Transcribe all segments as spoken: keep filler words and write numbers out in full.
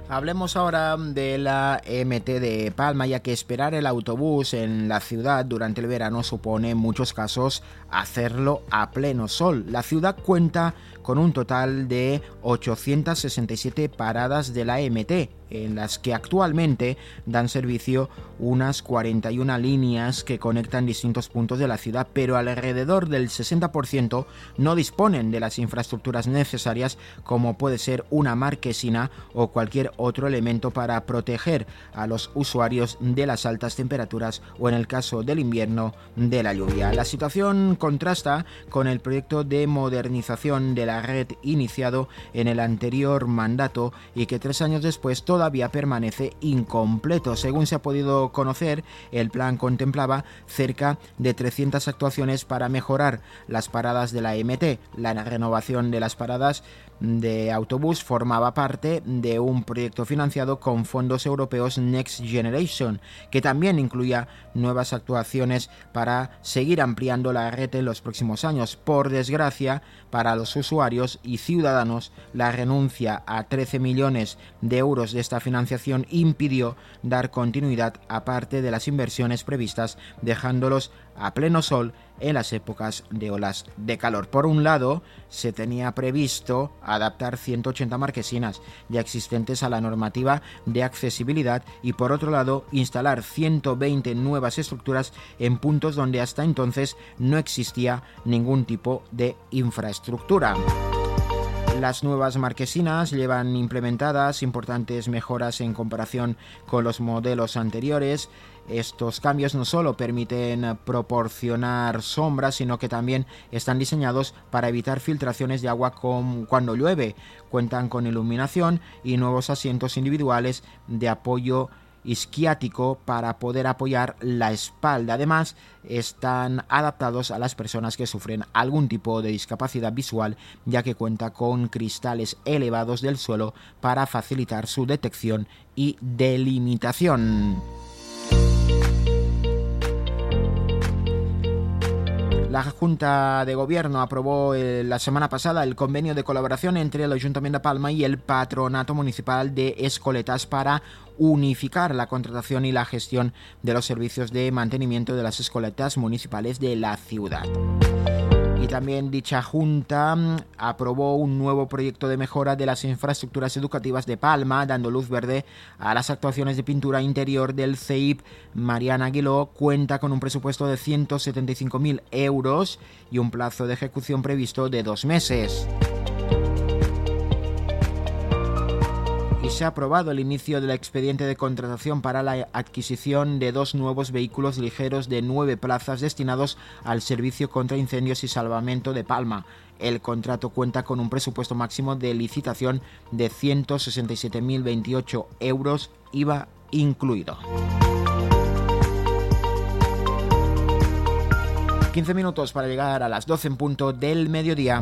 Hablemos ahora de la M T de Palma, ya que esperar el autobús en la ciudad durante el verano supone en muchos casos hacerlo a pleno sol. La ciudad cuenta con un total de ochocientas sesenta y siete paradas de la M T, en las que actualmente dan servicio unas cuarenta y una líneas que conectan distintos puntos de la ciudad, pero alrededor del sesenta por ciento no disponen de las infraestructuras necesarias, como puede ser una marquesina o cualquier otro elemento para proteger a los usuarios de las altas temperaturas o, en el caso del invierno, de la lluvia. La situación contrasta con el proyecto de modernización de la red iniciado en el anterior mandato y que tres años después todavía permanece incompleto. Según se ha podido conocer, el plan contemplaba cerca de trescientas actuaciones para mejorar las paradas de la M T. La renovación de las paradas de autobús formaba parte de un proyecto financiado con fondos europeos Next Generation, que también incluía nuevas actuaciones para seguir ampliando la red en los próximos años. Por desgracia, para los usuarios y ciudadanos, la renuncia a trece millones de euros de esta financiación impidió dar continuidad a parte de las inversiones previstas, dejándolos a pleno sol en las épocas de olas de calor. Por un lado, se tenía previsto adaptar ciento ochenta marquesinas ya existentes a la normativa de accesibilidad y, por otro lado, instalar ciento veinte nuevas estructuras en puntos donde hasta entonces no existía ningún tipo de infraestructura. Las nuevas marquesinas llevan implementadas importantes mejoras en comparación con los modelos anteriores. Estos cambios no solo permiten proporcionar sombra, sino que también están diseñados para evitar filtraciones de agua con, cuando llueve. Cuentan con iluminación y nuevos asientos individuales de apoyo isquiático para poder apoyar la espalda. Además, están adaptados a las personas que sufren algún tipo de discapacidad visual, ya que cuenta con cristales elevados del suelo para facilitar su detección y delimitación. La Junta de Gobierno aprobó eh, la semana pasada el convenio de colaboración entre el Ayuntamiento de Palma y el Patronato Municipal de Escoletas para unificar la contratación y la gestión de los servicios de mantenimiento de las escoletas municipales de la ciudad. Y también dicha Junta aprobó un nuevo proyecto de mejora de las infraestructuras educativas de Palma, dando luz verde a las actuaciones de pintura interior del C E I P. Mariana Aguiló cuenta con un presupuesto de ciento setenta y cinco mil euros y un plazo de ejecución previsto de dos meses. Y se ha aprobado el inicio del expediente de contratación para la adquisición de dos nuevos vehículos ligeros de nueve plazas destinados al Servicio contra Incendios y Salvamento de Palma. El contrato cuenta con un presupuesto máximo de licitación de ciento sesenta y siete mil veintiocho euros, I V A incluido. quince minutos para llegar a las doce en punto del mediodía.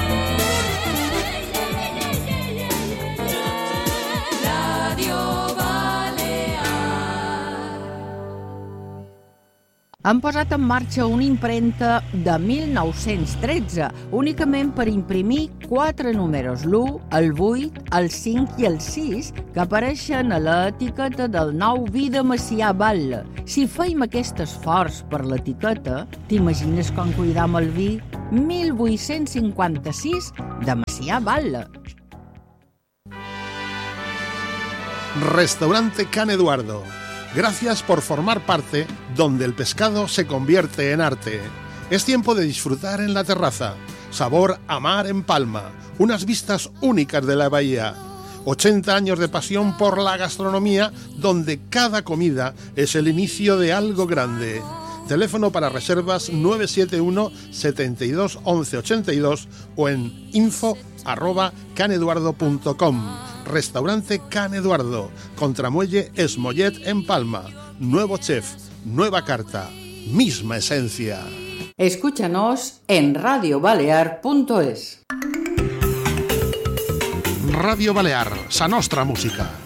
Han posat en marxa una imprenta de mil nou-cents tretze, únicament per imprimir quatre números, l'u, el vuit, el cinc i el sis, que apareixen a l'etiqueta del nou vi de Macià Batlle. Si feim aquest esforç per l'etiqueta, t'imagines com cuidam el vi mil vuit-cents cinquanta-sis de Macià Batlle. Restaurante Can Eduardo. Gracias por formar parte donde el pescado se convierte en arte. Es tiempo de disfrutar en la terraza. Sabor a mar en Palma. Unas vistas únicas de la bahía. ochenta años de pasión por la gastronomía, donde cada comida es el inicio de algo grande. Teléfono para reservas nueve siete uno, setenta y dos, once ochenta y dos o en info arroba caneduardo punto com. Restaurante Can Eduardo, Contramuelle Esmollet en Palma. Nuevo chef, nueva carta, misma esencia. Escúchanos en radio balear punto es. Radio Balear, sa nostra música.